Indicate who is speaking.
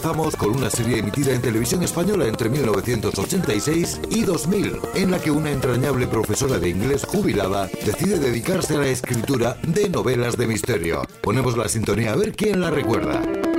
Speaker 1: Comenzamos con una serie emitida en televisión española entre 1986 y 2000, en la que una entrañable profesora de inglés jubilada decide dedicarse a la escritura de novelas de misterio. Ponemos la sintonía a ver quién la recuerda.